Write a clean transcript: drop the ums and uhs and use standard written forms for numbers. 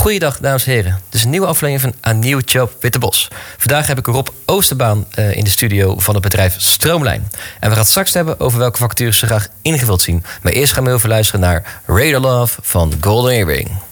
Goeiedag, dames en heren. Dit is een nieuwe aflevering van A Nieuw Job Wittebos. Vandaag heb ik Rob Oosterbaan in de studio van het bedrijf Stroomlijn. En we gaan het straks hebben over welke vacatures ze graag ingevuld zien. Maar eerst gaan we even luisteren naar Radar Love van Golden Earring.